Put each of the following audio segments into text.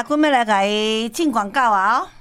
阿君要来甲伊进广告啊！哦。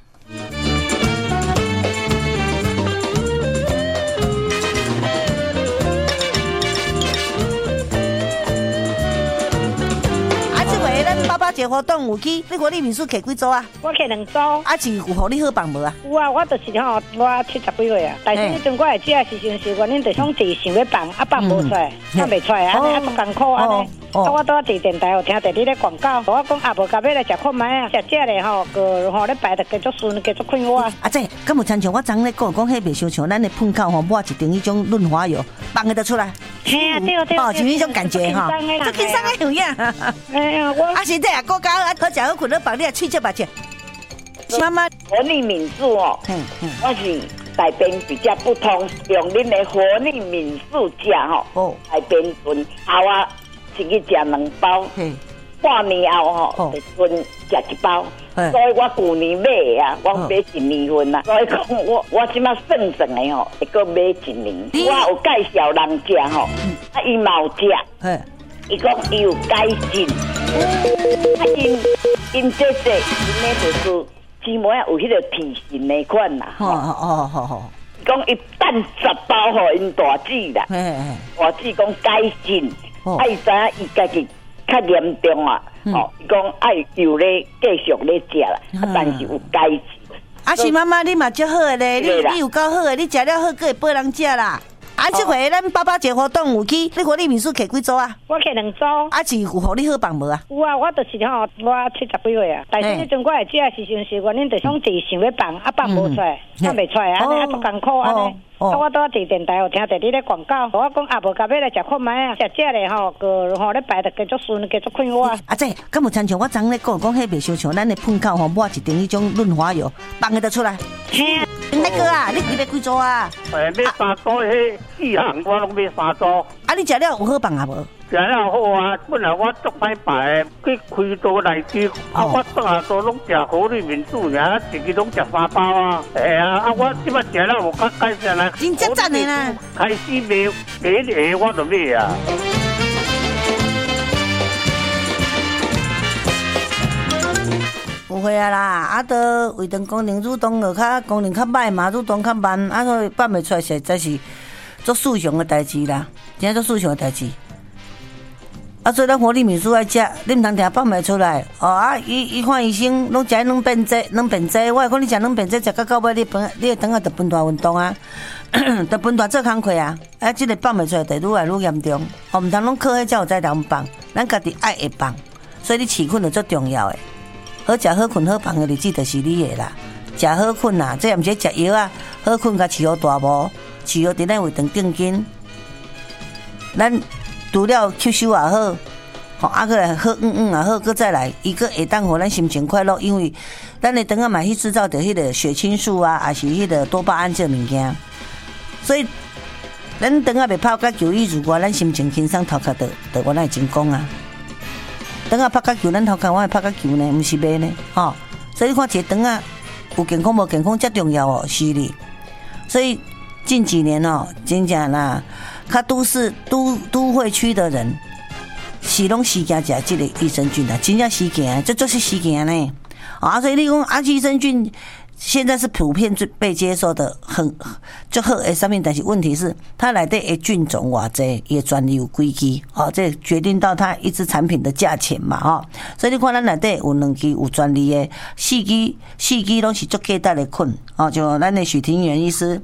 咱爸爸节活动有去，你看你民宿摕几组啊？ 我摕2组。 啊，是有互你好放无啊？ 有啊，我就是我70几岁啊。但是迄阵我会食是时阵，原因就想自想要放，放无出来，放袂出来，安尼足艰苦安尼。我倒伫电台有听着你咧广告，我讲啊无甲要来食看卖啊，食咧吼，个吼咧摆得继续顺，继续快活啊。 这敢有亲像我昨咧讲，迄袂伤像咱的喷口吼，抹一瓶迄种润滑油，放得出来。 嘿啊，对， 哦，就迄种感觉哈，足轻松的有影。哎呀，我啊，现在啊，国家好食好困好放，你啊喙切吧切。妈妈， 活力民宿哦，我是台边比较不同，用恁的活力民宿食吼，台边存后啊，是去食2包，半年后吼，就剩食1包，所以我旧年买啊，我买1年份啊，所以讲我即马算算的吼，会搁买1年。我有介绍人食吼，啊，伊嘛有食，伊讲伊有改进，啊，因这因咧就是起码有迄个体型的款啦， 好。 讲伊等10包互因大姊啦，大姊讲改进，啊，伊知影伊家己较严重啊，伊讲爱又咧继续咧食啦，但是有改进。 啊，是妈妈，你嘛足好的咧，你有够好的，你食了好，搁会拨人食啦。啊，这回咱爸爸节活动有去，你看你民宿摕几组啊？ 我摕2组。 啊，是有互你好放无啊？ 有啊，我就是我70几岁啊。但是迄阵我会食时阵是原因就想自想要放，放无出来，放袂出来，安尼足艰苦安尼。我倒伫电台有听着你咧广告，我讲啊无甲要来食看卖啊，食咧吼，个吼咧摆得继续顺，继续快活啊。 敢有亲像我昨咧讲，迄袂伤像咱的喷口吼，抹一瓶迄种润滑油，放得出来。嘿啊，大哥啊，你买几组啊？ 买3组，迄4项我拢买3组。 啊，你食了有好放啊无？ 食了好啊，本来我足歹摆，去开刀来去，我倒下都拢食活力民宿尔，一日拢食3包啊。啊，我即摆食了有较改善啦。 真正赞的啦！ 开始买第一个我就买啊。 有会啊啦，啊，都胃肠功能、蠕动就功能较歹嘛，蠕动较慢，啊，所以放袂出来，实在是做事上的代志啦，真做事上的代志。啊，所以咱活力民宿爱食，你唔通定放袂出来哦。啊，伊看医生，拢食2便剂，我讲你食2便剂，食到尾，你会等下就分大运动啊，就分大做工课啊。啊，这个放袂出来，就愈来愈严重。哦，唔通拢靠迄才有才能放，咱家己爱会放，所以你饲困就最重要诶。好食好困好放的日子就是你的啦，食好困啦，这也毋是食药啊，好困甲饲好大无，饲好伫咱胃肠顶紧，咱除了吸收也好，吼啊个来好也好，搁再来，伊个会当互咱心情快乐，因为咱的肠仔嘛去制造着迄个血清素啊，还是迄个多巴胺这物件，所以咱肠仔袂泡甲球以如外，咱心情轻松，头壳就原来成功啊。肠仔拍甲球，咱头壳我会拍甲球呢，毋是袂呢，吼。所以你看一个肠仔有健康无健康，遮重要哦，是哩。所以近几年哦，真正啦，较都会区的人，是拢死惊食这个益生菌啦，真正死惊，这就是死惊呢。啊，所以你讲益生菌现在是普遍被接受的，就好诶上面，但是问题是它内底的菌种偌济，伊专利有几支，哦，这决定到它一支产品的价钱嘛，哦，所以你看咱内底有2支有专利的，4支拢是足价值的菌，哦，就咱的许庭元医师，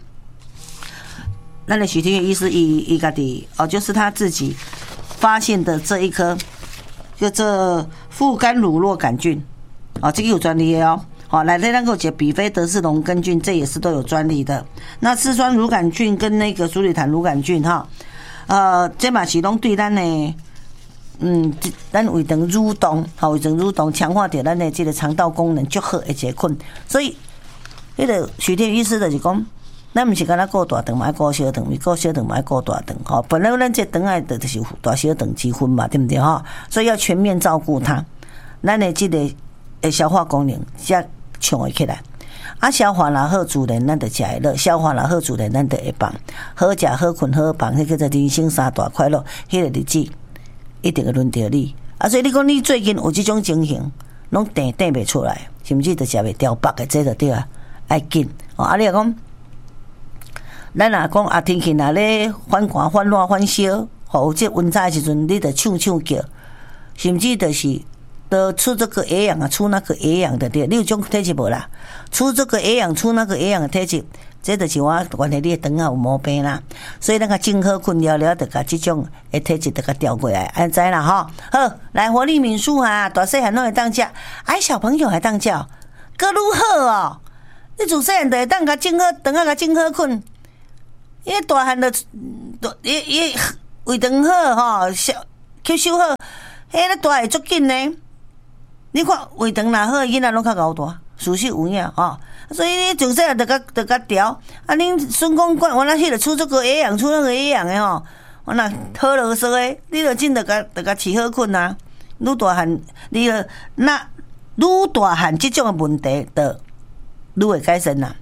伊家己哦，就是他自己发现的这一颗，叫做副甘乳酪杆菌，哦，这个有专利的哦。好，来那个解比菲德氏龙根菌，这也是都有专利的。那嗜酸乳杆菌跟那个鼠李坦乳杆菌哈，这嘛是拢对咱的，咱胃肠蠕动，好胃肠蠕动强化掉咱的这个肠道功能就好一个菌。所以，那个许天医师就是讲，咱不是干那顾大肠，嘛爱顾小肠，顾小肠嘛爱顾大肠。好，本来咱这肠爱的就是大小肠之分嘛，对不对哈？所以要全面照顾它，咱的这个消化功能才强会起来，啊，消化若好，自然咱就食会乐；消化若好，自然咱就会放。好食好困好放，迄叫做人生3大快乐。迄个日子一定会轮到你。啊，所以你讲你最近有这种情形， 拢定袂出来，甚至就食袂调北的，这就对啊，爱紧哦。啊，你若讲，咱若讲啊，天气若咧反寒、反热、反烧，吼，即温差的时阵，你着唱叫，甚至就是得出这个营养啊，出那个营养的对。你有种体质无啦？出这个营养，出那个营养的体质。这就是我原来你的肠啊有毛病啦，所以咱个静好困了，就甲这种的体质就甲调过来，安知啦吼？好，来活力民宿啊，大细汉拢会当食，矮小朋友还当食，搁愈好哦。你自细汉就会当甲静好，肠啊甲静好困，伊大汉就伊胃肠好吼，吸收好，迄个大会足紧呢。你看胃肠若好，囡仔拢较敖大，事实有影吼。所以你从细汉就甲调，啊，恁孙公馆我那迄个出这个营养，出那个营养的吼，我那好啰嗦的，你就真就甲饲好困啊。愈大汉，你就那愈大汉这种的问题，就愈会改善啦。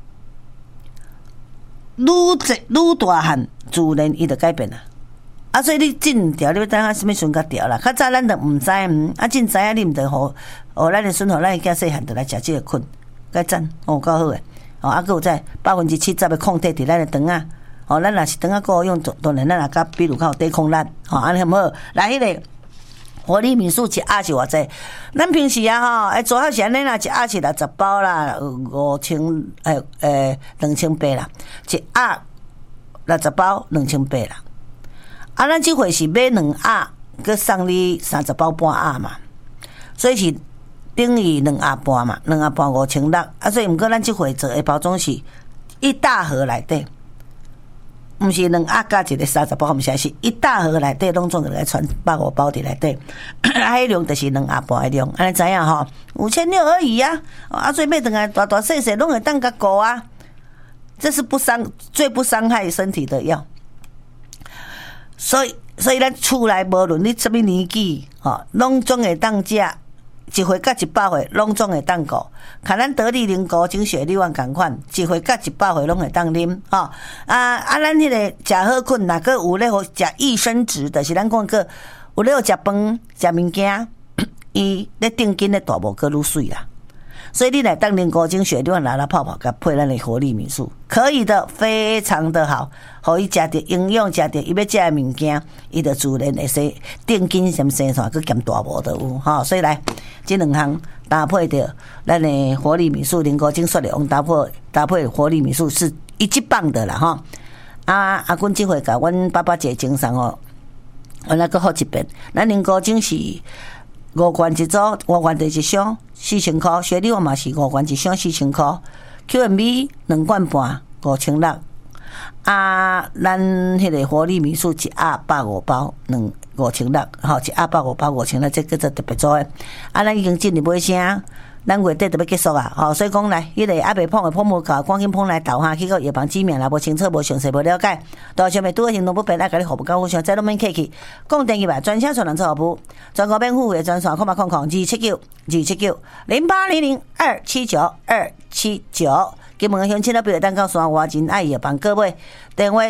愈大汉，自然伊就改变啦。啊，所以你真调，你要等下什么时阵甲调啦？较早咱就毋知啊，真知影你毋得互咱的孙，互咱的囝细汉就来食这个困。该赞哦，够好诶！哦，啊，有在70%的抗体伫咱的肠啊！哦，咱若是肠啊够用，当然咱也甲比如较有抵抗力，哦，安尼好。来，迄个活力民宿一盒是偌济？咱平时啊，吼，做好是安尼啦，一盒是60包啦，2800啦，一盒60包2800啦。啊，咱即回是买2盒，佮送你30包半盒嘛，所以是。等于2盒半嘛，2盒半5600，啊，所以毋过咱即回做的包装是一大盒内底，毋是2盒加一个30包，毋是，是一大盒内底拢总个来传150包伫内底，啊，迄量就是2盒半的量，安尼知影吼？5600而已啊，啊，所以买顿来大大细细拢会当甲顾啊，这是最不伤害身体的药，所以咱厝内无论你什么年纪，吼，拢总会当食。一回甲100回拢总会当顾，看咱得力灵高精血力丸共款，一回甲100回拢会当啉吼。咱迄个食好困，若个有咧好食益生质，就是咱讲个有咧好食饭食物件，伊咧定筋咧大无个愈水啦。所以你来当灵高精血力丸拿来泡泡，甲配咱的活力民宿，可以的，非常的好。互伊食着营养，食着伊要食的物件，伊就自然会使定筋什么生产，佮减大无都有吼。所以来，这2项搭配着咱的活力民宿灵高精血力丸搭配活力民宿是一级棒的啦吼。阿君这回甲阮爸爸姐精神哦，我来个好一遍。咱灵高精是5罐一组，5罐一箱，4000块；雪力丸嘛是5罐一箱，4000块。QMB 2罐半，5600。咱迄个活力民宿一盒150包，5600，吼，一盒150包5600，这叫做特别做诶。咱已经进入尾声，咱月底就要结束啊，吼，所以讲来，迄个还袂碰的碰无搞，赶紧碰来投下去个药房知名啦，无清楚、无详细、无了解，到上面拄个行动不便，爱甲你服务到互相，再拢免客气。讲电话吧，专线传人做服务，全国免付费专线，279-279-279。金门乡亲那边当到山外真爱药房各位，电话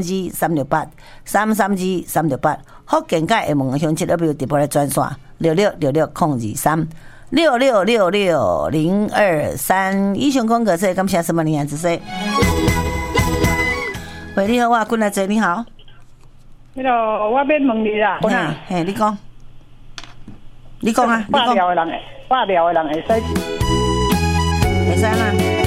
332-368，332-368。福建界厦门乡亲那边直播来专线6666-023，6666-023。以上讲个这感谢什么年子说？喂，你好，我君来姐，你好。 那个我要问你啦， 嘿，你讲，你讲啊， 化疗的人会使， 会使啦。